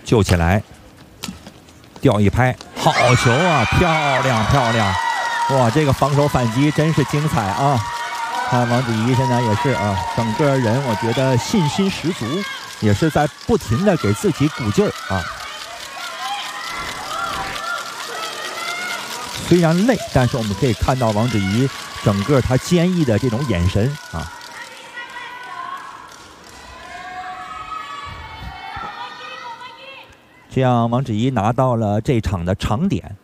救起来，吊一拍，好球啊！漂亮漂亮！哇，这个防守反击真是精彩啊！看王子怡现在也是啊，整个人我觉得信心十足，也是在不停的给自己鼓劲儿啊。虽然累，但是我们可以看到王子怡整个她坚毅的这种眼神啊。这样，王芷怡拿到了这场的长点。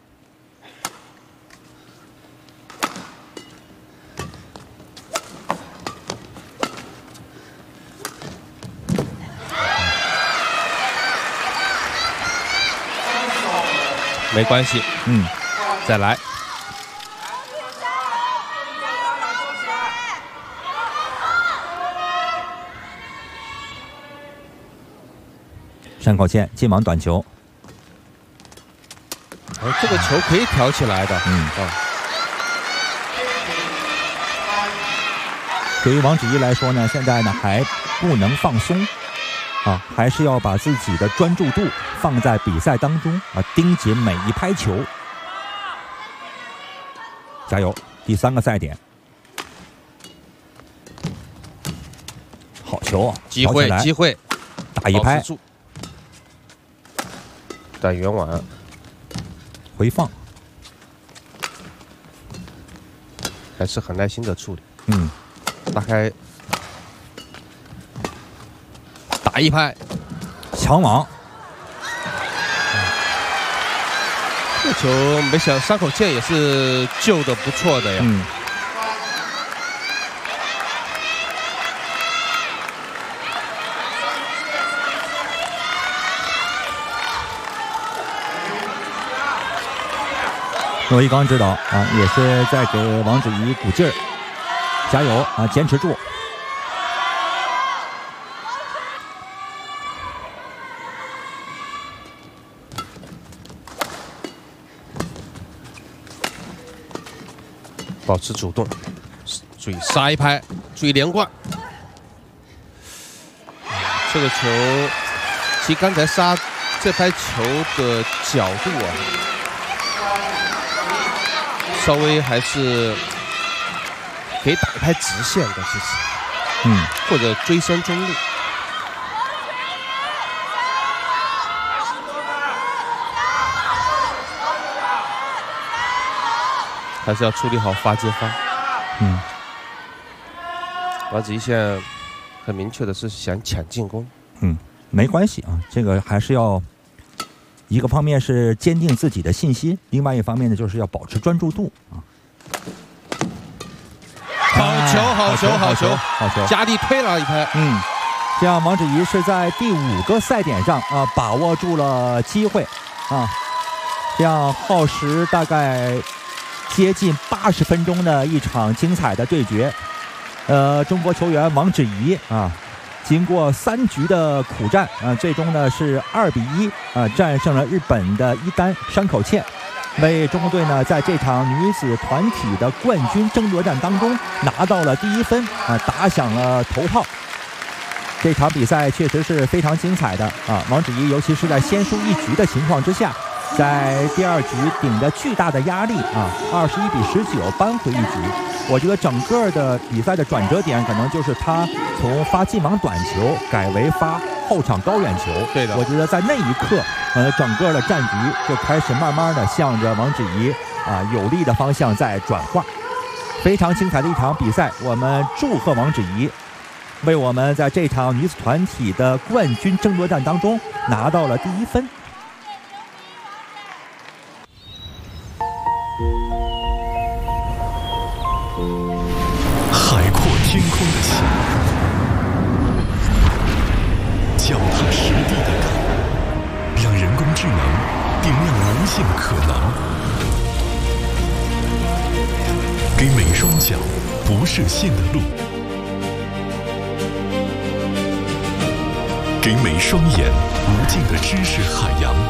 没关系，再来。 山口茜进网短球， 这个球可以挑起来的。 对于王芷怡来说呢，现在呢还不能放松啊，还是要把自己的专注度放在比赛当中啊，盯紧每一拍球。加油！第3个赛点，好球啊！ 机会，机会， 打一拍。 打圆网， 回放， 还是很耐心的处理。大开，打一拍， 抢网。 这球没想山口茜也是救的不错的呀。 罗一刚指导啊，也是在给王芷怡鼓劲儿，加油啊，坚持住！ 保持主动，注意杀一拍，注意连贯。这个球，其实刚才杀这拍球的角度啊。稍微还是可以打一拍直线的，其实，或者追身中路，还是要处理好发接发。王芷怡现在很明确的是想抢进攻。 没关系啊，这个还是要。一个方面是坚定自己的信心，另外一方面呢，就是要保持专注度啊。 好球，好球，好球， 好球！ 佳丽推了一拍。 这样王芷怡是在第5个赛点上啊，把握住了机会啊。这样耗时大概接近80分钟的一场精彩的对决。中国球员王芷怡啊。经过3局的苦战啊，最终呢是2比1啊战胜了日本的一丹山口茜，为中国队呢在这场女子团体的冠军争夺战当中拿到了第1分啊，打响了头炮。这场比赛确实是非常精彩的啊！王芷怡尤其是在先输1局的情况之下，在第2局顶着巨大的压力啊，21比19扳回1局。我觉得整个的比赛的转折点，可能就是他从发近网短球改为发后场高远球。 对的， 我觉得在那一刻，整个的战局就开始慢慢的向着王芷怡啊有利的方向在转化。非常精彩的一场比赛，我们祝贺王芷怡，为我们在这场女子团体的冠军争夺战当中拿到了第1分。 海阔天空的想，脚踏实地的看，让人工智能点亮无限可能，给每双脚不设限的路，给每双眼无尽的知识海洋。